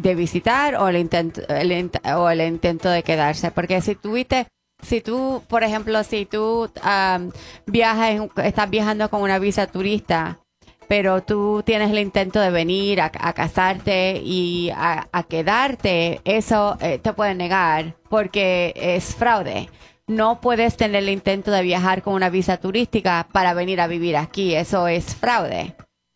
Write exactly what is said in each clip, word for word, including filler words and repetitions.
de visitar o el intento, el, int- o el intento de quedarse. Porque si tuviste, si tú, por ejemplo, si tú um, viajas, en- estás viajando con una visa turista, pero tú tienes el intento de venir a, a casarte y a, a quedarte, eso eh, te pueden negar porque es fraude. No puedes tener el intento de viajar con una visa turística para venir a vivir aquí. Eso es fraude.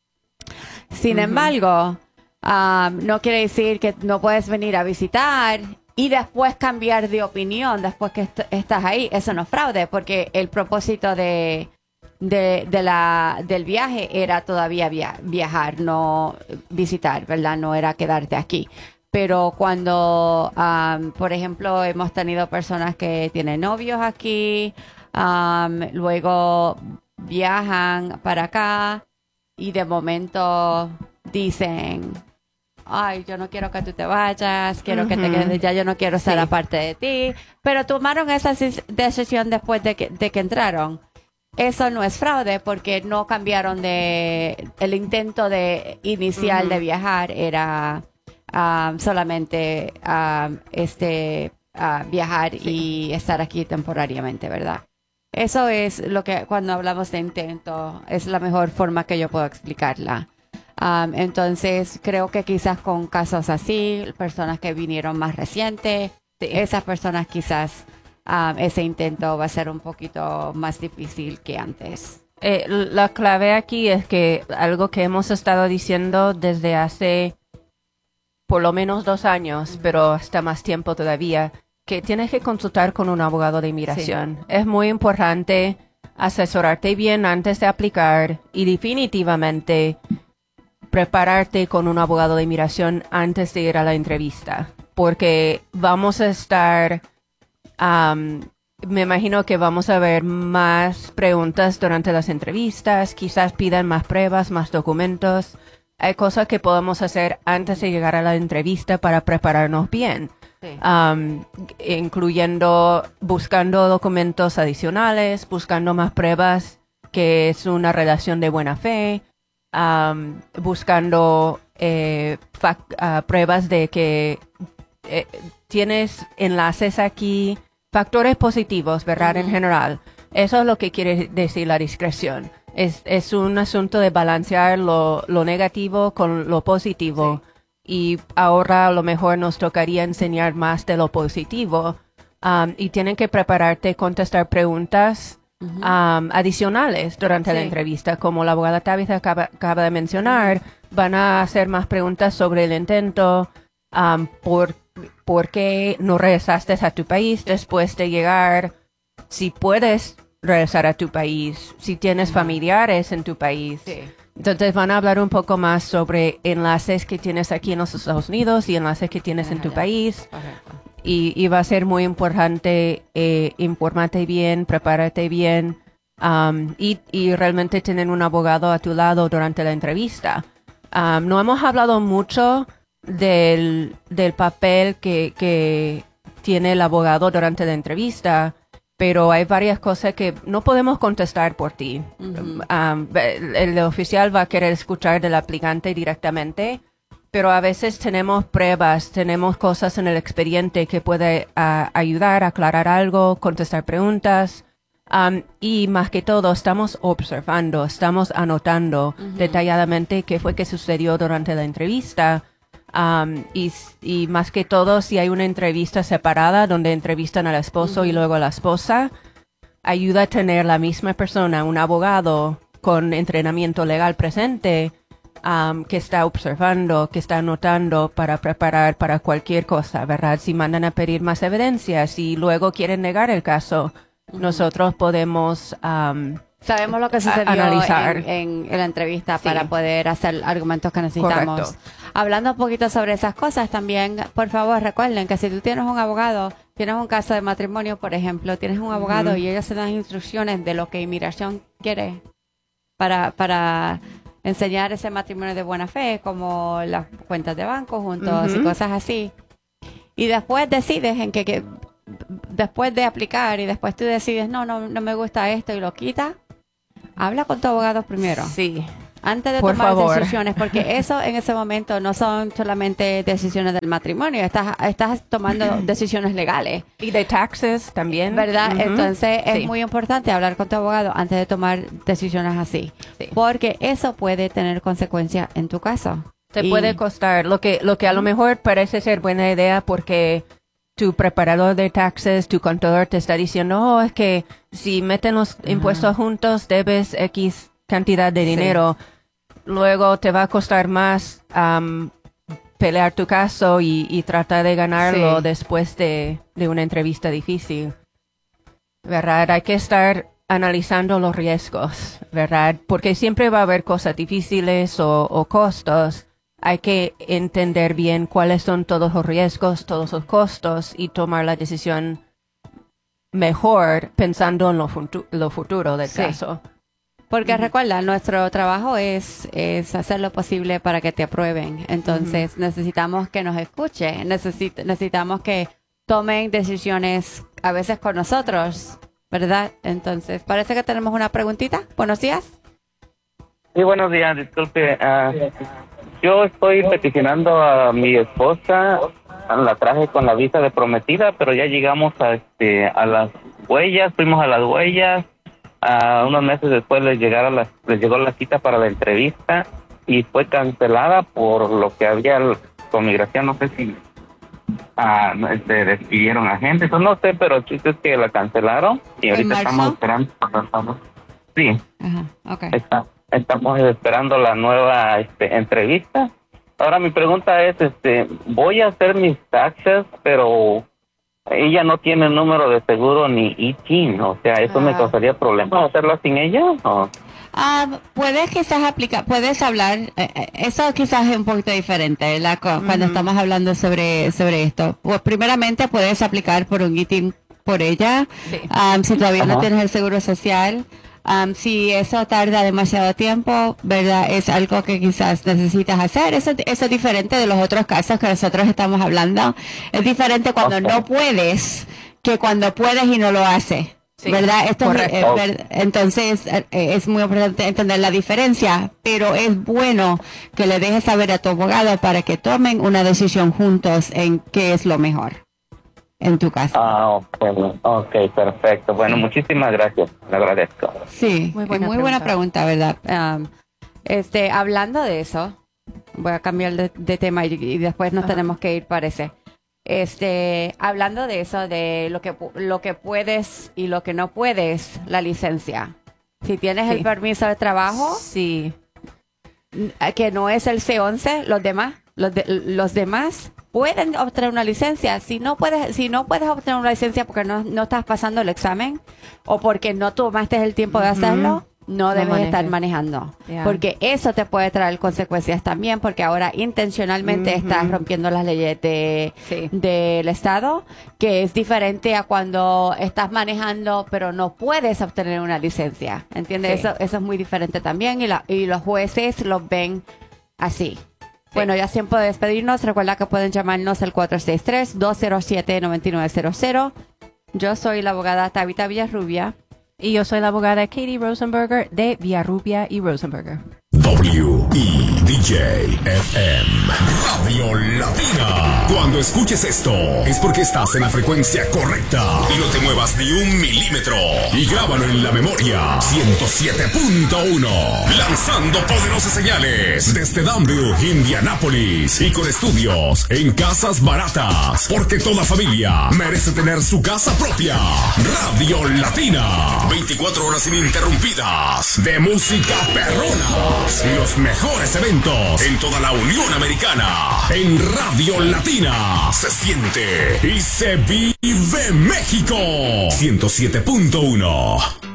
Sin Ujú. embargo, um, no quiere decir que no puedes venir a visitar y después cambiar de opinión después que est- estás ahí. Eso no es fraude porque el propósito de, de, de la, del viaje era todavía via- viajar, no visitar, ¿verdad? No era quedarte aquí. Pero cuando, um, por ejemplo, hemos tenido personas que tienen novios aquí, um, luego viajan para acá y de momento dicen, ay, yo no quiero que tú te vayas, quiero que te Ujú. quedes, ya yo no quiero ser Sí. aparte de ti, pero tomaron esa cis- decisión después de que, de que entraron. Eso no es fraude porque no cambiaron de, el intento de inicial Ujú. de viajar era um, solamente um, este uh, viajar y estar aquí temporariamente, ¿verdad? Eso es lo que cuando hablamos de intento es la mejor forma que yo puedo explicarla. Um, entonces creo que quizás con casos así, personas que vinieron más recientes, Sí. esas personas quizás um, ese intento va a ser un poquito más difícil que antes. Eh, la clave aquí es que algo que hemos estado diciendo desde hace por lo menos dos años, pero hasta más tiempo todavía, que tienes que consultar con un abogado de inmigración. Es muy importante asesorarte bien antes de aplicar y definitivamente prepararte con un abogado de inmigración antes de ir a la entrevista, porque vamos a estar, um, me imagino que vamos a ver más preguntas durante las entrevistas, quizás pidan más pruebas, más documentos. Hay cosas que podemos hacer antes de llegar a la entrevista para prepararnos bien, Sí. um, incluyendo buscando documentos adicionales, buscando más pruebas que es una relación de buena fe, um, buscando eh, fac- ah, pruebas de que eh, tienes enlaces aquí, factores positivos, ¿verdad? En Ujú. general. Eso es lo que quiere decir la discreción. Es, es un asunto de balancear lo, lo negativo con lo positivo. Y ahora a lo mejor nos tocaría enseñar más de lo positivo. Um, y tienen que prepararte, contestar preguntas Ujú. um, adicionales durante la Sí. entrevista. Como la abogada Tabitha acaba, acaba de mencionar, van a hacer más preguntas sobre el intento, um, por, por qué no regresaste a tu país después de llegar, si puedes regresar a tu país, si tienes familiares en tu país. Sí. Entonces van a hablar un poco más sobre enlaces que tienes aquí en los Estados Unidos y enlaces que tienes en tu Allá. país. Correcto. Y, y va a ser muy importante eh, informarte bien, prepárate bien, um, y, y realmente tener un abogado a tu lado durante la entrevista. Um, no hemos hablado mucho del, del papel que, que tiene el abogado durante la entrevista, pero hay varias cosas que no podemos contestar por ti. Ujú. Um, el, el oficial va a querer escuchar del aplicante directamente, pero a veces tenemos pruebas, tenemos cosas en el expediente que puede ah, ayudar a aclarar algo, contestar preguntas. Um, y más que todo, estamos observando, estamos anotando Ujú. detalladamente qué fue que sucedió durante la entrevista. Um, y, s- y más que todo, si hay una entrevista separada donde entrevistan al esposo y Ujú. luego a la esposa, ayuda a tener la misma persona, un abogado con entrenamiento legal presente, um, que está observando, que está anotando para preparar para cualquier cosa, ¿verdad? Si mandan a pedir más evidencia, si luego quieren negar el caso, nosotros podemos um, Sabemos lo que sucedió analizar. en, en- en la entrevista Sí. para poder hacer argumentos que necesitamos. Correcto. Hablando un poquito sobre esas cosas también, por favor recuerden que si tú tienes un abogado, tienes un caso de matrimonio, por ejemplo, tienes un abogado Ujú. y ellos se dan instrucciones de lo que inmigración quiere para, para enseñar ese matrimonio de buena fe, como las cuentas de banco juntos y Ujú. cosas así. Y después decides en que, que después de aplicar y después tú decides, no, no, no me gusta esto y lo quitas, habla con tu abogado primero. Sí. Antes de Por tomar favor. decisiones, porque eso en ese momento no son solamente decisiones del matrimonio, estás, estás tomando decisiones legales. Y de taxes también. ¿Verdad? Ujú. Entonces es Sí. muy importante hablar con tu abogado antes de tomar decisiones así, Sí. porque eso puede tener consecuencias en tu caso. Te Y- puede costar, lo que, lo que a lo mejor parece ser buena idea porque tu preparador de taxes, tu contador te está diciendo, oh, es que si meten los impuestos juntos debes X cantidad de Sí. dinero. Luego te va a costar más am, pelear tu caso y, y tratar de ganarlo Sí. después de, de una entrevista difícil. ¿Verdad? Hay que estar analizando los riesgos, ¿verdad? Porque siempre va a haber cosas difíciles o, o costos. Hay que entender bien cuáles son todos los riesgos, todos los costos y tomar la decisión mejor pensando en lo, futu- lo futuro del Sí. caso. Porque recuerda, nuestro trabajo es, es hacer lo posible para que te aprueben. Entonces necesitamos que nos escuchen, necesit- necesitamos que tomen decisiones a veces con nosotros, ¿verdad? Entonces parece que tenemos una preguntita. Buenos días. Sí, buenos días, disculpe. ah, yo estoy peticionando a mi esposa, la traje con la visa de prometida, pero ya llegamos a, este, a las huellas, fuimos a las huellas. Ah, unos meses después les, llegaron las, les llegó la cita para la entrevista y fue cancelada por lo que había el- con migración, no sé si ah, no, este, despidieron a gente, eso no sé, pero el chiste es que la cancelaron y ¿En ahorita marzo? estamos esperando. Estamos, sí, Ajá, ok. está, estamos esperando la nueva este, entrevista. Ahora mi pregunta es, este, voy a hacer mis taxes, pero ella no tiene número de seguro ni I T I N, o sea, ¿eso me Ah. causaría problema hacerlo sin ella? ¿O? Ah, puedes quizás aplicar, puedes hablar, eh, eh, eso quizás es un poquito diferente, ¿verdad? Cu- Cuando estamos hablando sobre, sobre esto. Pues primeramente puedes aplicar por un I T I N por ella, Sí. um, si todavía no Ajá. tienes el seguro social. Um, si eso tarda demasiado tiempo, ¿verdad? Es algo que quizás necesitas hacer. Eso, eso es diferente de los otros casos que nosotros estamos hablando. Es diferente cuando Ok. no puedes que cuando puedes y no lo haces. Sí, ¿Verdad? Esto es, correcto. eh, ver- entonces eh, eh, es muy importante entender la diferencia, pero es bueno que le dejes saber a tu abogado para que tomen una decisión juntos en qué es lo mejor en tu caso. Ah, ok, ok, perfecto. Bueno, muchísimas gracias, le agradezco. Sí, Muy muy buena buena, muy pregunta. buena pregunta, ¿verdad? Um, este, hablando de eso, voy a cambiar de, de tema y, y después nos Ajá. tenemos que ir, parece. Este, hablando de eso, de lo que pu- lo que puedes y lo que no puedes, la licencia. Si tienes Sí. el permiso de trabajo, Sí. que no es el C once, los demás, los, de- los demás pueden obtener una licencia. Si no puedes, si no puedes obtener una licencia porque no, no estás pasando el examen o porque no tomaste el tiempo de Ujú. hacerlo, no No debes manejes. estar manejando. Ya. Porque eso te puede traer consecuencias también, porque ahora intencionalmente Ujú. estás rompiendo las leyes de, Sí. del Estado, que es diferente a cuando estás manejando pero no puedes obtener una licencia. ¿Entiendes? Sí. Eso, eso es muy diferente también y, la, y los jueces lo ven así. Bueno, ya es tiempo de despedirnos. Recuerda que pueden llamarnos al cuatro seis tres, dos cero siete, nueve nueve cero cero. Yo soy la abogada Tabitha Villarrubia. Y yo soy la abogada Katie Rosenberger de Villarrubia y Rosenberger. W E D J F M Radio Latina. Cuando escuches esto es porque estás en la frecuencia correcta y no te muevas ni un milímetro. Y grábalo en la memoria. ciento siete punto uno. Lanzando poderosas señales desde Danville, Indianápolis y con estudios en casas baratas. Porque toda familia merece tener su casa propia. Radio Latina. veinticuatro horas ininterrumpidas de música perrona. Y los mejores eventos en toda la Unión Americana. En Radio Latina se siente y se vive México. ciento siete punto uno.